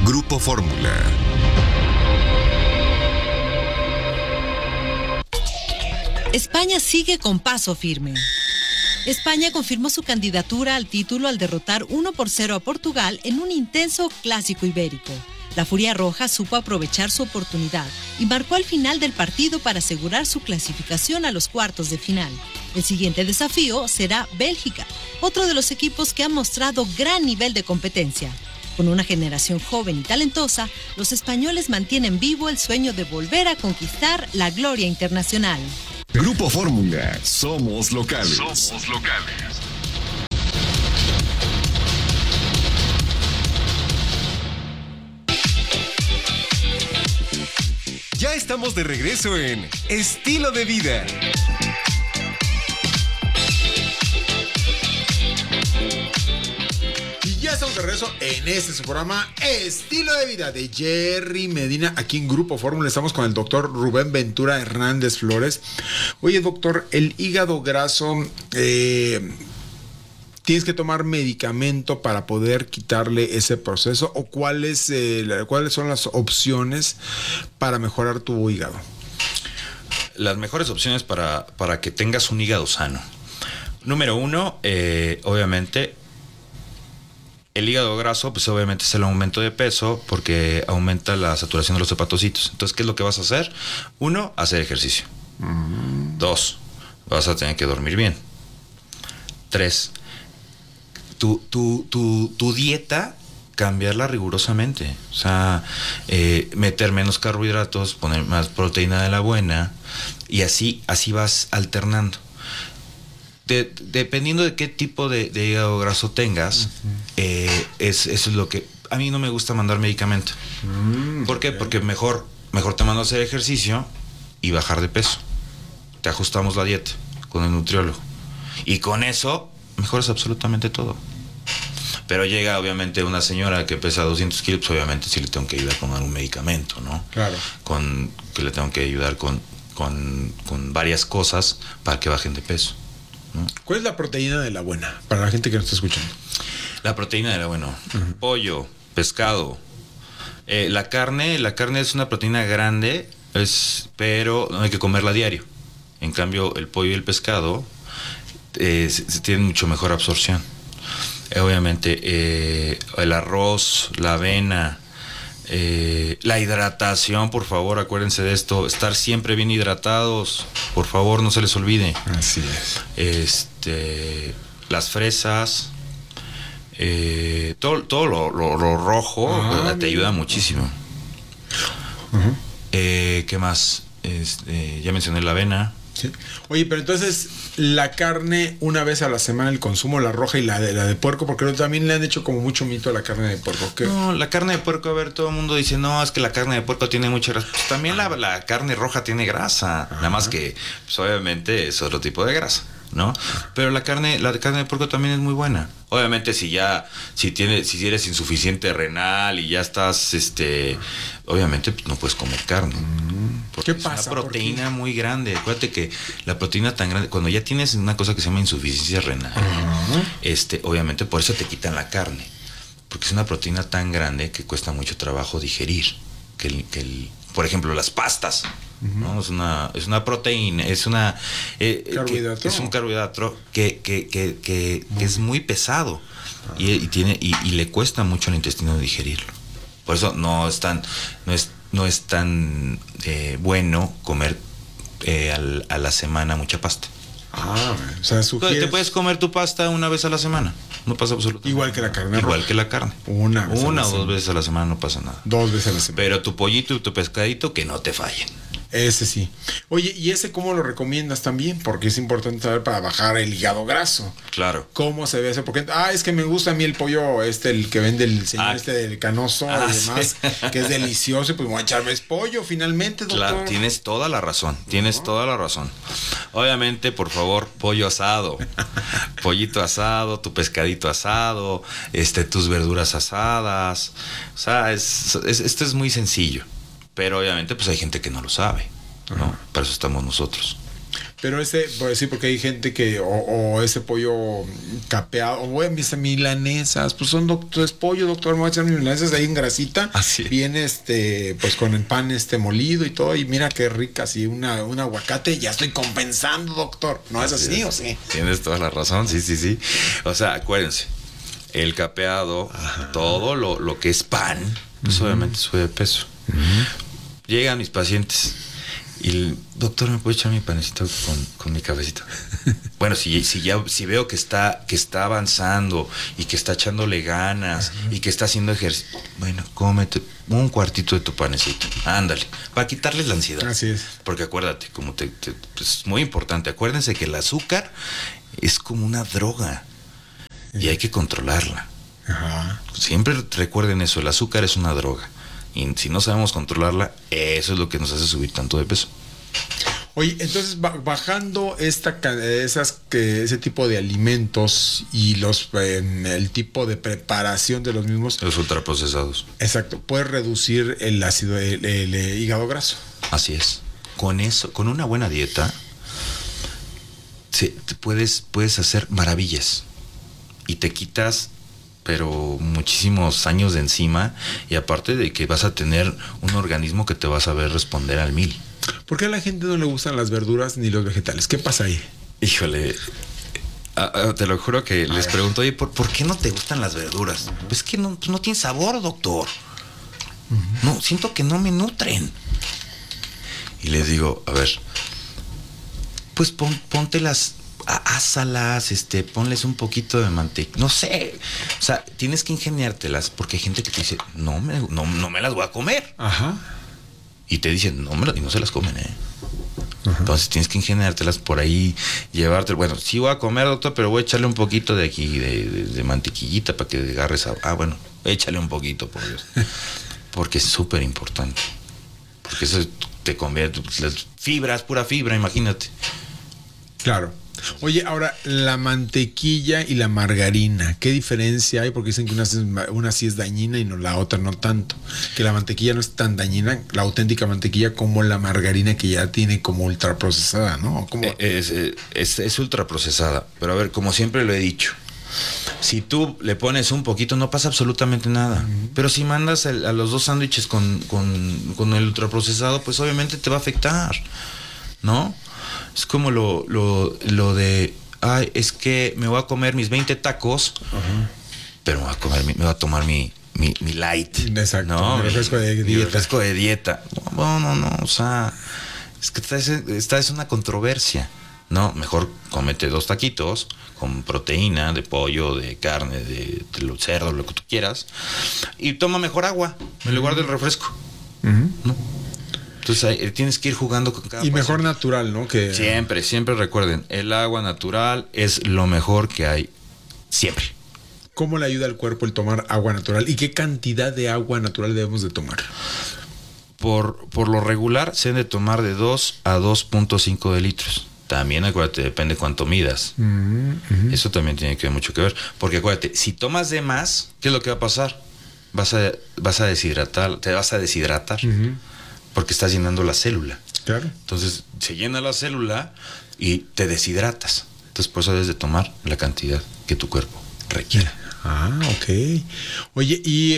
Grupo Fórmula. España sigue con paso firme. España confirmó su candidatura al título al derrotar 1-0 a Portugal en un intenso clásico ibérico. La Furia Roja supo aprovechar su oportunidad y marcó al final del partido para asegurar su clasificación a los cuartos de final. El siguiente desafío será Bélgica, otro de los equipos que ha mostrado gran nivel de competencia. Con una generación joven y talentosa, los españoles mantienen vivo el sueño de volver a conquistar la gloria internacional. Grupo Fórmula. Somos locales. Ya estamos de regreso en Estilo de Vida. Y ya estamos de regreso en su programa Estilo de Vida de Jerry Medina, aquí en Grupo Fórmula. Estamos con el doctor Rubén Ventura Hernández Flores. Oye, doctor, el hígado graso, ¿tienes que tomar medicamento para poder quitarle ese proceso? ¿O cuáles son las opciones para mejorar tu hígado? Las mejores opciones para que tengas un hígado sano. Número uno, obviamente, el hígado graso, pues obviamente es el aumento de peso porque aumenta la saturación de los hepatocitos. Entonces, ¿qué es lo que vas a hacer? Uno, hacer ejercicio. Dos, vas a tener que dormir bien. Tres, tu dieta, cambiarla rigurosamente. O sea, meter menos carbohidratos, poner más proteína de la buena, y así vas alternando. Dependiendo de qué tipo de hígado graso tengas, eso es lo que... A mí no me gusta mandar medicamento. ¿Por qué? Porque mejor te mando a hacer ejercicio y bajar de peso. Te ajustamos la dieta con el nutriólogo. Y con eso mejoras absolutamente todo. Pero llega obviamente una señora que pesa 200 kilos, pues obviamente sí le tengo que ayudar con algún medicamento, ¿no? Claro. Que le tengo que ayudar con varias cosas para que bajen de peso, ¿no? ¿Cuál es la proteína de la buena para la gente que nos está escuchando? La proteína de la buena, pollo, pescado. La carne es una proteína grande, pero no hay que comerla a diario. En cambio, el pollo y el pescado tienen mucho mejor absorción. Obviamente, el arroz, la avena, la hidratación, por favor, acuérdense de esto, estar siempre bien hidratados, por favor, no se les olvide. Así es. Las fresas, todo lo rojo te ayuda muchísimo. ¿Qué más? Ya mencioné la avena. Sí. Oye, pero entonces la carne una vez a la semana, el consumo, la roja y la de puerco, porque también le han hecho como mucho mito a la carne de puerco. ¿Qué? No, la carne de puerco, a ver, todo el mundo dice, no, es que la carne de puerco tiene mucha grasa. Pues también la carne roja tiene grasa, nada más que pues, obviamente es otro tipo de grasa, ¿no? Pero la carne de puerco también es muy buena. Obviamente si eres insuficiente renal y ya estás, obviamente pues, no puedes comer carne. Porque ¿Qué pasa? Es una proteína muy grande. Acuérdate que la proteína tan grande, cuando ya tienes una cosa que se llama insuficiencia renal, obviamente por eso te quitan la carne. Porque es una proteína tan grande que cuesta mucho trabajo digerir. Por ejemplo, las pastas. ¿No? Es una proteína, es un carbohidrato que es muy pesado y le cuesta mucho al intestino digerirlo. Por eso no es tan bueno comer a la semana mucha pasta. O sea, te puedes comer tu pasta una vez a la semana, no pasa absolutamente nada. Igual que la carne. Igual que la carne. Una o dos veces a la semana no pasa nada. 2 veces a la semana. Pero tu pollito y tu pescadito que no te fallen. Ese sí. Oye, ¿y ese cómo lo recomiendas también? Porque es importante saber para bajar el hígado graso. Claro. ¿Cómo se ve eso? Porque, es que me gusta a mí el pollo, el que vende el señor del Canoso y demás, sí. Que es delicioso, y pues voy a echarme pollo finalmente, doctor. Claro, tienes toda la razón, toda la razón. Obviamente, por favor, pollo asado, pollito asado, tu pescadito asado, tus verduras asadas. O sea, esto es muy sencillo. Pero obviamente pues hay gente que no lo sabe, ¿no? Para eso estamos nosotros. Pero pues sí, porque hay gente que, o ese pollo capeado, o voy a mis milanesas, pues es pollo, doctor, me voy a echar mis milanesas ahí en grasita, Así. viene pues con el pan molido y todo, y mira qué rica, así un aguacate, ya estoy compensando, doctor. ¿No es así o sí? Tienes toda la razón, sí. O sea, acuérdense, el capeado, todo lo que es pan, pues obviamente sube de peso. Llegan mis pacientes y el doctor, ¿me puede echar mi panecito con mi cafecito? Bueno, si veo que está avanzando y que está echándole ganas y que está haciendo ejercicio, bueno, cómete un cuartito de tu panecito, ándale, para quitarles la ansiedad. Así es. Porque acuérdate, es muy importante, acuérdense que el azúcar es como una droga y hay que controlarla. Ajá. Siempre recuerden eso, el azúcar es una droga. Y si no sabemos controlarla, eso es lo que nos hace subir tanto de peso. Oye, entonces bajando ese tipo de alimentos y el tipo de preparación de los mismos, Los ultraprocesados. exacto, puedes reducir el ácido, el hígado graso. Así es. Con eso, con una buena dieta, puedes hacer maravillas. Y te quitas, pero muchísimos años de encima, y aparte de que vas a tener un organismo que te va a saber responder al 1000. ¿Por qué a la gente no le gustan las verduras ni los vegetales? ¿Qué pasa ahí? Híjole, te lo juro que les pregunto, oye, ¿por qué no te gustan las verduras? Pues que no tiene sabor, doctor. No, siento que no me nutren. Y les digo, a ver, pues póntelas, ásalas, ponles un poquito de mantequilla, no sé, o sea, tienes que ingeniártelas, porque hay gente que te dice, no me las voy a comer. Ajá. Y te dicen, y no se las comen, Entonces tienes que ingeniártelas por ahí, llevarte, bueno, sí voy a comer, doctor, pero voy a echarle un poquito de aquí, de mantequillita para que agarres bueno, échale un poquito, por Dios. Porque es súper importante. Porque eso te convierte, las fibras, pura fibra, imagínate. Claro. Oye, ahora, la mantequilla y la margarina, ¿qué diferencia hay? Porque dicen que una sí es dañina y la otra no tanto. Que la mantequilla no es tan dañina, la auténtica mantequilla, como la margarina que ya tiene como ultraprocesada, ¿no? Es ultraprocesada. Pero a ver, como siempre lo he dicho, si tú le pones un poquito, no pasa absolutamente nada. Pero si mandas a los 2 sándwiches con el ultraprocesado, pues obviamente te va a afectar, ¿no? Es como lo de, es que me voy a comer mis 20 tacos, pero me voy a tomar mi light. Exacto, ¿no? Mi refresco de dieta. No, o sea, es que esta es una controversia. No, mejor cómete 2 taquitos con proteína de pollo, de carne, de cerdo, lo que tú quieras, y toma mejor agua en lugar del refresco. ¿No? Entonces tienes que ir jugando con cada y mejor paciente. Natural, ¿no? Que Siempre recuerden, el agua natural es lo mejor que hay. Siempre. ¿Cómo le ayuda al cuerpo el tomar agua natural? ¿Y qué cantidad de agua natural debemos de tomar? Por lo regular se deben de tomar de 2 a 2.5 de litros. También acuérdate, depende cuánto midas. Eso también tiene mucho que ver. Porque acuérdate, si tomas de más, ¿qué es lo que va a pasar? Vas a deshidratar, te vas a deshidratar. Porque estás llenando la célula. Claro. Entonces se llena la célula y te deshidratas. Entonces por eso debes de tomar la cantidad que tu cuerpo requiera. Ok. Oye,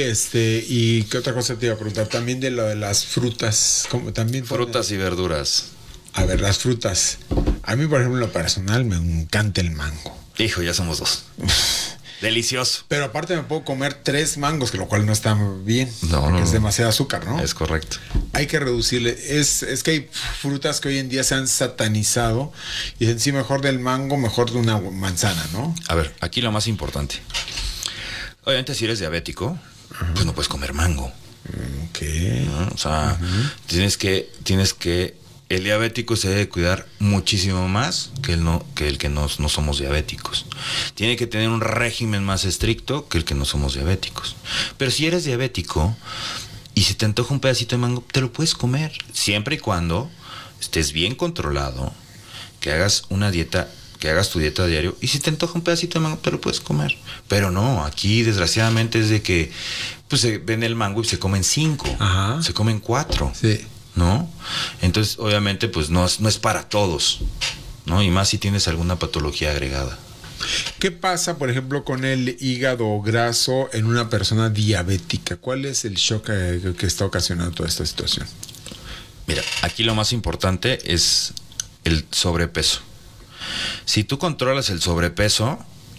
y qué otra cosa te iba a preguntar, también de lo de las frutas, también frutas y verduras. A ver, las frutas. A mí, por ejemplo, en lo personal me encanta el mango. Hijo, ya somos 2. Delicioso. Pero aparte me puedo comer 3 mangos, que lo cual no está bien. No. Es demasiado azúcar, ¿no? Es correcto. Hay que reducirle. Es que hay frutas que hoy en día se han satanizado y dicen, sí, mejor del mango, mejor de una manzana, ¿no? A ver, aquí lo más importante. Obviamente, si eres diabético, pues no puedes comer mango. Ok. ¿No? O sea, tienes que el diabético se debe cuidar muchísimo más que el que no somos diabéticos. Tiene que tener un régimen más estricto que el que no somos diabéticos. Pero si eres diabético y si te antoja un pedacito de mango, te lo puedes comer, siempre y cuando estés bien controlado, que hagas tu dieta diario, y si te antoja un pedacito de mango, te lo puedes comer. Pero no, aquí desgraciadamente es de que pues se vende el mango y se comen 5, se comen 4. Sí. ¿No? Entonces, obviamente, pues no es para todos. ¿no? Y más si tienes alguna patología agregada. ¿Qué pasa, por ejemplo, con el hígado graso en una persona diabética? ¿Cuál es el shock que está ocasionando toda esta situación? Mira, aquí lo más importante es el sobrepeso. Si tú controlas el sobrepeso,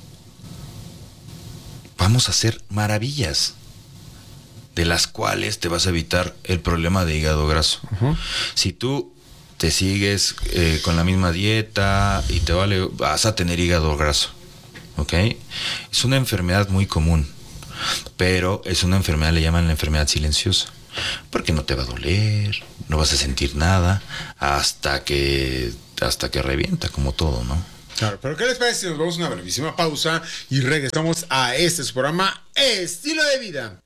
vamos a hacer maravillas, de las cuales te vas a evitar el problema de hígado graso. Uh-huh. Si tú te sigues con la misma dieta y te vale, vas a tener hígado graso, ¿ok? Es una enfermedad muy común, pero es una enfermedad, le llaman la enfermedad silenciosa, porque no te va a doler, no vas a sentir nada hasta que revienta, como todo, ¿no? Claro, pero ¿qué les parece si nos vamos a una brevísima pausa y regresamos a su programa Estilo de Vida?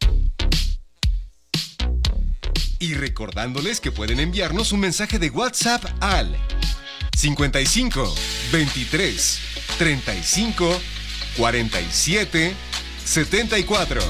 Y recordándoles que pueden enviarnos un mensaje de WhatsApp al 55 23 35 47 74.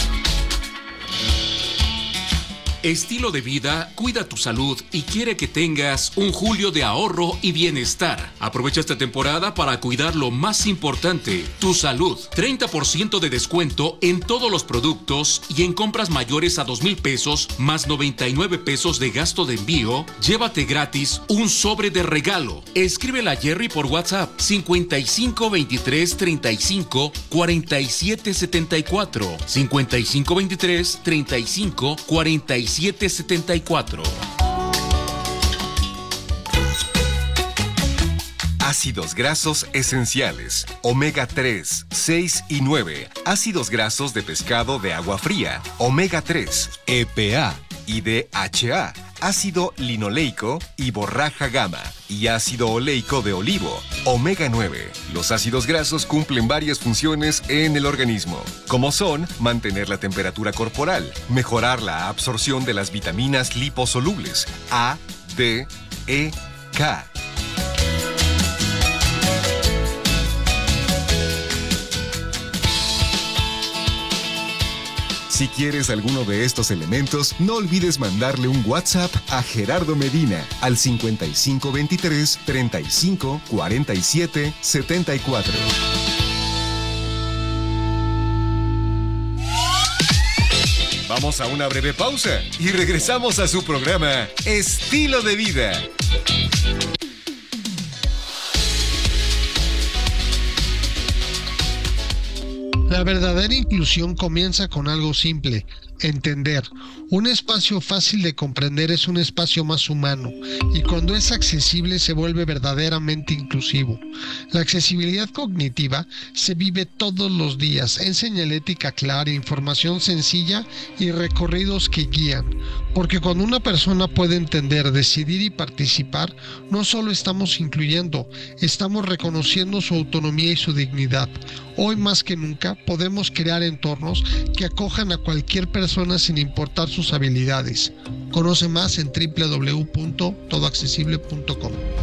Estilo de Vida cuida tu salud y quiere que tengas un julio de ahorro y bienestar. Aprovecha esta temporada para cuidar lo más importante, tu salud. 30% de descuento en todos los productos y en compras mayores a 2,000 pesos más 99 pesos de gasto de envío. Llévate gratis un sobre de regalo. Escríbele a Jerry por WhatsApp 55 23 35 47 74 55 23 35 47 74. Ácidos grasos esenciales, omega 3, 6 y 9. Ácidos grasos de pescado de agua fría, omega 3, EPA y DHA. Ácido linoleico y borraja gamma y ácido oleico de olivo, omega 9. Los ácidos grasos cumplen varias funciones en el organismo, como son mantener la temperatura corporal, mejorar la absorción de las vitaminas liposolubles A, D, E, K. Si quieres alguno de estos elementos, no olvides mandarle un WhatsApp a Gerardo Medina al 5523 35 47 74. Vamos a una breve pausa y regresamos a su programa Estilo de Vida. La verdadera inclusión comienza con algo simple: entender. Un espacio fácil de comprender es un espacio más humano, y cuando es accesible se vuelve verdaderamente inclusivo. La accesibilidad cognitiva se vive todos los días en señalética clara, información sencilla y recorridos que guían. Porque cuando una persona puede entender, decidir y participar, no solo estamos incluyendo, estamos reconociendo su autonomía y su dignidad. Hoy más que nunca podemos crear entornos que acojan a cualquier persona sin importar sus habilidades. Conoce más en www.todoaccesible.com.